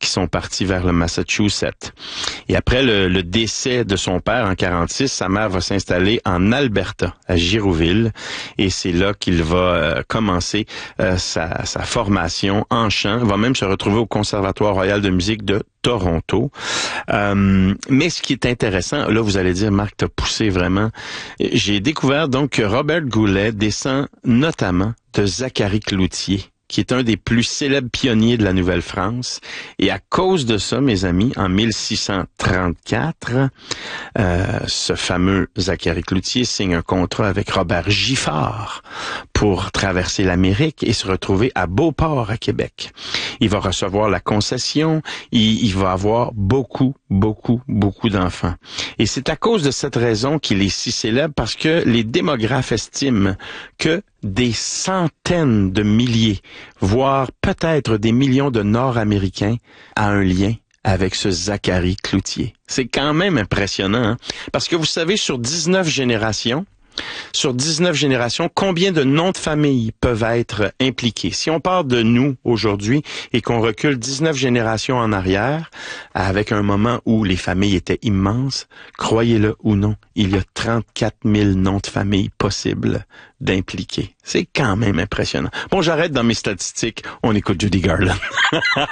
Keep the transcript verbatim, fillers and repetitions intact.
qui sont partis vers le Massachusetts. Et après le, le décès de son père en quarante-six, sa mère va s'installer en Alberta, à Girouville, et c'est là qu'il va euh, commencer euh, sa, sa formation en chant. Il va même se retrouver au Conservatoire royal de musique de Toronto. Euh, mais ce qui est intéressant, là vous allez dire, Marc, t'as poussé vraiment. J'ai découvert donc que Robert Goulet descend notamment de Zacharie Cloutier, qui est un des plus célèbres pionniers de la Nouvelle-France. Et à cause de ça, mes amis, en mille six cent trente-quatre, euh, ce fameux Zacharie Cloutier signe un contrat avec Robert Giffard pour traverser l'Amérique et se retrouver à Beauport, à Québec. Il va recevoir la concession, il, il va avoir beaucoup, beaucoup, beaucoup d'enfants. Et c'est à cause de cette raison qu'il est si célèbre, parce que les démographes estiment que des centaines de milliers, voire peut-être des millions de Nord-Américains a un lien avec ce Zacharie Cloutier. C'est quand même impressionnant, hein? Parce que vous savez, sur dix-neuf générations, Sur dix-neuf générations, combien de noms de famille peuvent être impliqués? Si on part de nous aujourd'hui et qu'on recule dix-neuf générations en arrière, avec un moment où les familles étaient immenses, croyez-le ou non, il y a trente-quatre mille noms de famille possibles d'impliquer. C'est quand même impressionnant. Bon, j'arrête dans mes statistiques. On écoute Judy Garland.